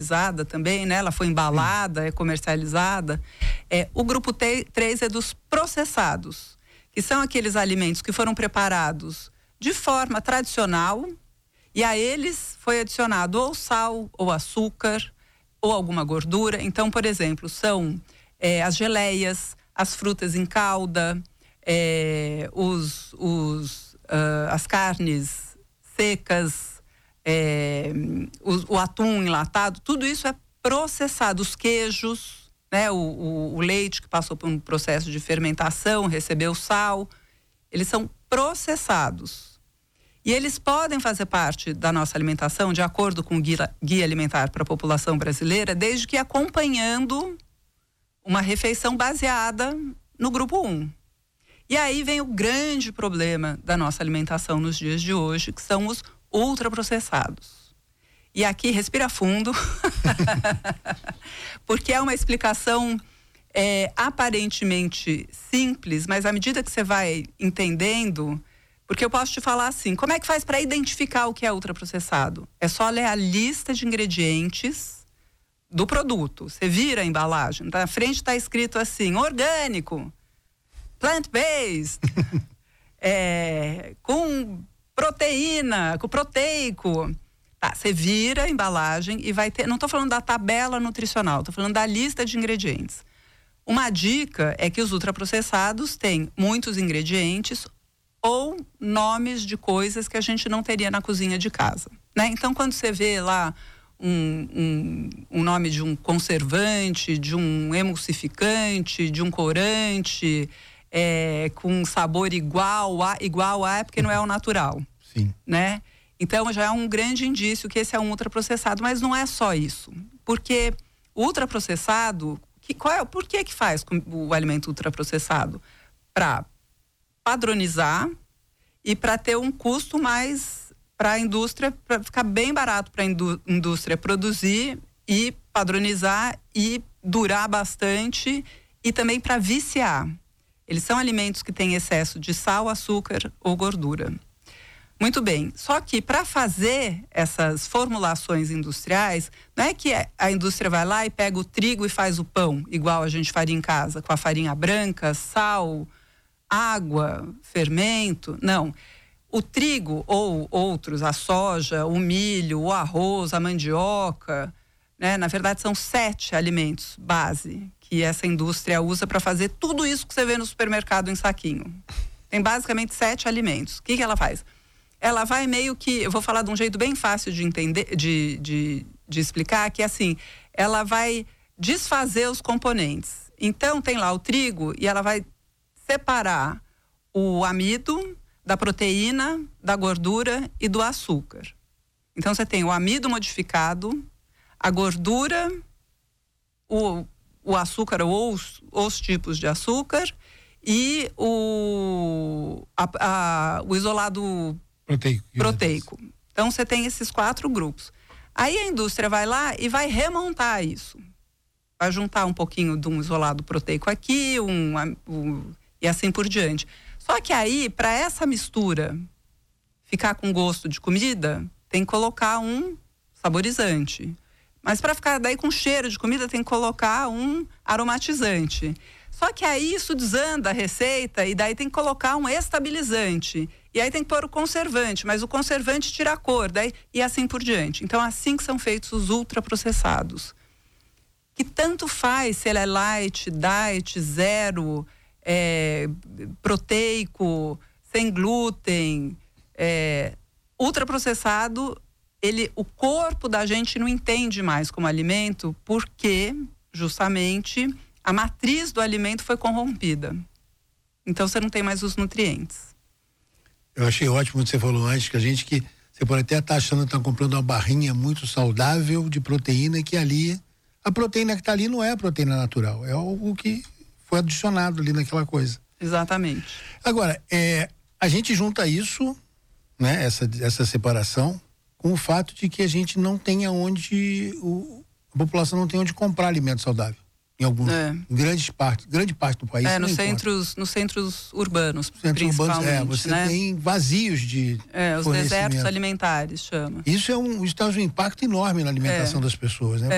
comercializada também, né? Ela foi embalada, é comercializada. O grupo 3 é dos processados, que são aqueles alimentos que foram preparados de forma tradicional e a eles foi adicionado ou sal, ou açúcar, ou alguma gordura. Então, por exemplo, são as geleias, as frutas em calda, as carnes secas, o atum enlatado, tudo isso é processado. Os queijos, né, o leite que passou por um processo de fermentação, recebeu sal, eles são processados. E eles podem fazer parte da nossa alimentação, de acordo com o Guia Alimentar para a População Brasileira, desde que acompanhando uma refeição baseada no grupo 1. E aí vem o grande problema da nossa alimentação nos dias de hoje, que são os ultraprocessados. E aqui, respira fundo, porque é uma explicação aparentemente simples, mas à medida que você vai entendendo, porque eu posso te falar assim, como é que faz para identificar o que é ultraprocessado? É só ler a lista de ingredientes do produto. Você vira a embalagem, na frente está escrito assim, orgânico, plant-based, com proteína, com proteico. Tá, você vira a embalagem e vai ter, não estou falando da tabela nutricional, estou falando da lista de ingredientes. Uma dica é que os ultraprocessados têm muitos ingredientes ou nomes de coisas que a gente não teria na cozinha de casa, né? Então, quando você vê lá um nome de um conservante, de um emulsificante, de um corante, com sabor igual a é porque não é o natural. Sim. Né? Então, já é um grande indício que esse é um ultraprocessado, mas não é só isso. Porque o ultraprocessado, por que faz o alimento ultraprocessado? Para padronizar e para ter um custo mais para a indústria, para ficar bem barato para a indústria produzir e padronizar e durar bastante, e também para viciar. Eles são alimentos que têm excesso de sal, açúcar ou gordura. Muito bem, só que para fazer essas formulações industriais, não é que a indústria vai lá e pega o trigo e faz o pão, igual a gente faria em casa, com a farinha branca, sal, água, fermento. Não. O trigo ou outros, a soja, o milho, o arroz, a mandioca, né? Na verdade, são 7 alimentos base que essa indústria usa para fazer tudo isso que você vê no supermercado em saquinho. Tem basicamente 7 alimentos. O que ela faz? Ela vai meio que, eu vou falar de um jeito bem fácil de entender, de explicar, que é assim, ela vai desfazer os componentes. Então, tem lá o trigo e ela vai separar o amido da proteína, da gordura e do açúcar. Então, você tem o amido modificado, a gordura, o açúcar ou os tipos de açúcar e o isolado proteico. Então, você tem esses 4 grupos. Aí a indústria vai lá e vai remontar isso. Vai juntar um pouquinho de um isolado proteico aqui, e assim por diante. Só que aí, para essa mistura ficar com gosto de comida, tem que colocar um saborizante. Mas para ficar daí com cheiro de comida, tem que colocar um aromatizante. Só que aí isso desanda a receita e daí tem que colocar um estabilizante. E aí tem que pôr o conservante, mas o conservante tira a cor, daí, e assim por diante. Então, assim que são feitos os ultraprocessados. Que tanto faz se ele é light, diet, zero, proteico, sem glúten, ultraprocessado, o corpo da gente não entende mais como alimento, porque justamente a matriz do alimento foi corrompida. Então você não tem mais os nutrientes. Eu achei ótimo o que você falou antes, que você pode até estar achando que está comprando uma barrinha muito saudável de proteína, que ali, a proteína que está ali não é a proteína natural, é algo que foi adicionado ali naquela coisa. Exatamente. Agora, a gente junta isso, né, essa separação, com o fato de que a gente não tem a população não tem onde comprar alimento saudável. Em alguns, grande parte do país. Nos centros urbanos, principalmente. Você tem vazios de os desertos alimentares, chama. Isso traz um impacto enorme na alimentação das pessoas, né?